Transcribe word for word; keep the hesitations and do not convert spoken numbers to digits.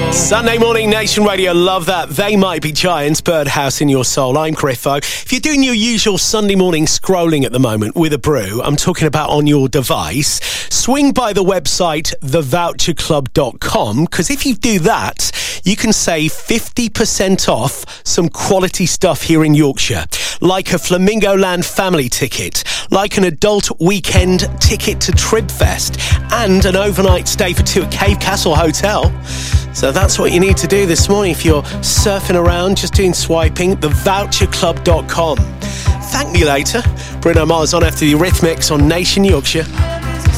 Sunday morning, Nation Radio, love that. They Might Be Giants, Birdhouse in Your Soul. I'm Griffo. If you're doing your usual Sunday morning scrolling at the moment with a brew, I'm talking about on your device, swing by the website the voucher club dot com, because if you do that, you can save fifty percent off some quality stuff here in Yorkshire, like a Flamingo Land family ticket, like an adult weekend ticket to Tribfest, and an overnight stay for two at Cave Castle Hotel. So that's what you need to do this morning if you're surfing around, just doing swiping, the voucher club dot com. Thank me later. Bruno Mars on after the Eurythmics on Nation Yorkshire.